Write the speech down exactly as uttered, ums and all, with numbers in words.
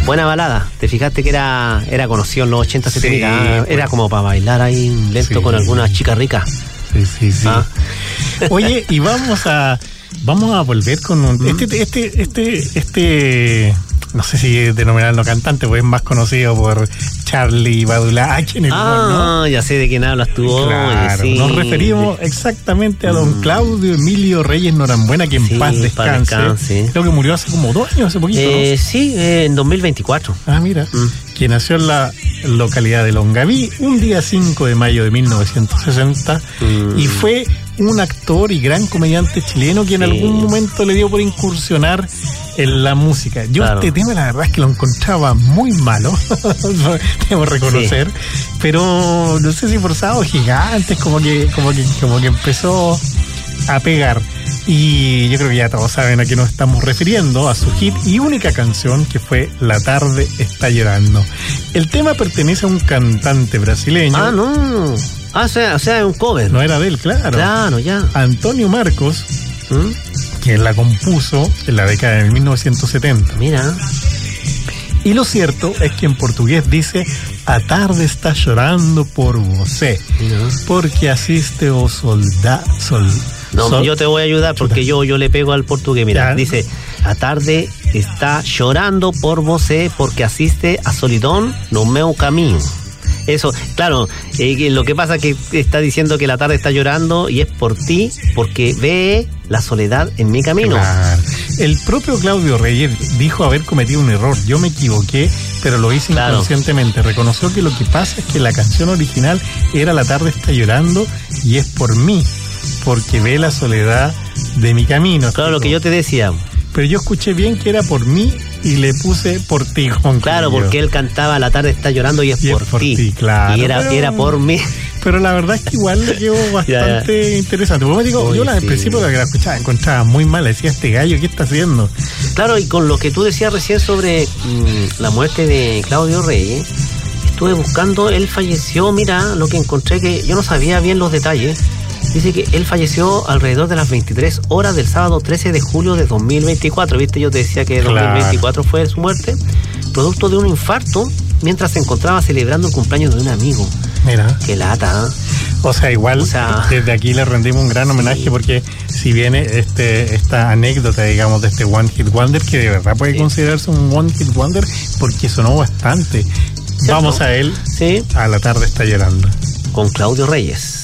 Buena balada. Te fijaste que era era conocido en los ochenta, setenta. Sí, era como para bailar ahí lento sí. con alguna chica rica. Sí, sí, sí. Ah. Oye, y vamos a vamos a volver con un este este este este no sé si denominarlo cantante, porque es más conocido por Charlie Badulaque en el Ah, humor, ¿no? ya sé de quién hablas tú. Claro, oye, sí. nos referimos exactamente a don Mm. Claudio Emilio Reyes Norambuena, que en Sí, paz paz descanse. descanse. Creo que murió hace como dos años, hace poquito, Eh, sí, eh, en dos mil veinticuatro. ¿no? Ah, mira. Mm. Que nació en la localidad de Longaví un día cinco de mayo de mil novecientos sesenta Mm. y fue un actor y gran comediante chileno que en Sí. algún momento le dio por incursionar en la música. Yo Claro. este tema la verdad es que lo encontraba muy malo, debo reconocer, pero no sé si por Sábados Gigantes como que, como que, como que empezó a pegar. Y yo creo que ya todos saben a qué nos estamos refiriendo, a su hit y única canción, que fue La tarde está llorando. El tema pertenece a un cantante brasileño. Ah, no. Ah, o sea, o sea, es un cover. No era de él, claro. Claro, ya. Antonio Marcos, ¿Mm? que la compuso en la década de mil novecientos setenta. Mira. Y lo cierto es que en portugués dice: a tarde está llorando por você, Mira. porque asiste o solda, sol, No, sol- yo te voy a ayudar porque yo, yo le pego al portugués. Mira, Ya. dice: a tarde está llorando por você porque asiste a solidão no meu caminho. Eso, claro, eh, lo que pasa es que está diciendo que la tarde está llorando y es por ti, porque ve la soledad en mi camino. Claro. El propio Claudio Reyes dijo haber cometido un error. Yo me equivoqué, pero lo hice Claro. inconscientemente. Reconoció que lo que pasa es que la canción original era La tarde está llorando y es por mí, porque ve la soledad de mi camino. Claro, lo que yo te decía. Pero yo escuché bien que era por mí y le puse por ti, Juan. Claro, porque él cantaba La tarde está llorando y es, Y es por, por ti. ti, claro, Y era, pero- era por mí. Pero la verdad es que igual le quedó bastante Ya, ya. interesante. Porque me digo, Oye, yo la, al sí. principio que la escuchaba encontraba muy mal. Decía, este gallo, ¿qué está haciendo? Claro, y con lo que tú decías recién sobre mm, la muerte de Claudio Reyes, estuve buscando, él falleció, mira, lo que encontré, que yo no sabía bien los detalles. Dice que él falleció alrededor de las veintitrés horas del sábado trece de julio de dos mil veinticuatro. ¿Viste? Yo te decía que Claro. dos mil veinticuatro fue su muerte, producto de un infarto, mientras se encontraba celebrando el cumpleaños de un amigo. Mira. Qué lata, ¿eh? O sea, igual O sea, desde aquí le rendimos un gran homenaje, sí. porque si viene este esta anécdota, digamos, de este One Hit Wonder, que de verdad puede Sí. considerarse un One Hit Wonder porque sonó bastante. ¿Cierto? Vamos a él, Sí, a La tarde está llorando. con Claudio Reyes.